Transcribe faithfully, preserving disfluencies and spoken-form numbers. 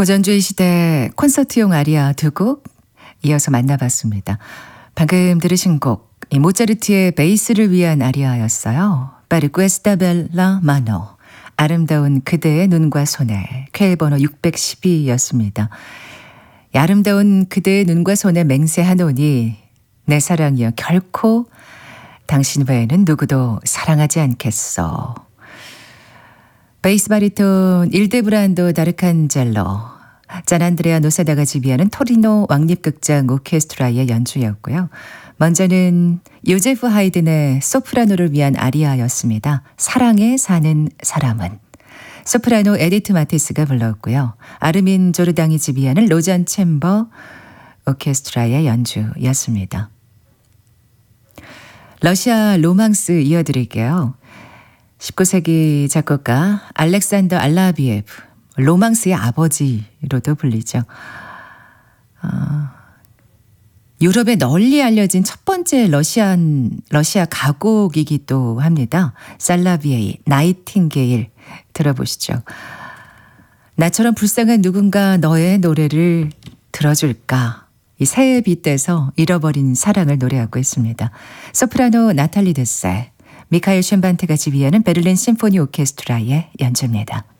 고전주의 시대 콘서트용 아리아 두 곡 이어서 만나봤습니다. 방금 들으신 곡, 이 모차르트의 베이스를 위한 아리아였어요. Per questa bella mano, 아름다운 그대의 눈과 손에, 쾌 번호 육백십이였습니다. 아름다운 그대의 눈과 손에 맹세하노니 내 사랑이여 결코 당신 외에는 누구도 사랑하지 않겠어. 베이스 바리톤 일데브란도 다르칸젤로, 짠안드레아 노사다가 지휘하는 토리노 왕립극장 오케스트라의 연주였고요. 먼저는 요제프 하이든의 소프라노를 위한 아리아였습니다. 사랑에 사는 사람은. 소프라노 에디트 마티스가 불렀고요. 아르민 조르당이 지휘하는 로잔 챔버 오케스트라의 연주였습니다. 러시아 로망스 이어드릴게요. 십구 세기 작곡가 알렉산더 알라비에프, 로망스의 아버지로도 불리죠. 어, 유럽에 널리 알려진 첫 번째 러시안, 러시아 가곡이기도 합니다. 살라비에이, 나이팅게일 들어보시죠. 나처럼 불쌍한 누군가 너의 노래를 들어줄까? 이 새에 빗대서 잃어버린 사랑을 노래하고 있습니다. 소프라노 나탈리 데세, 미카엘 셴반테가 지휘하는 베를린 심포니 오케스트라의 연주입니다.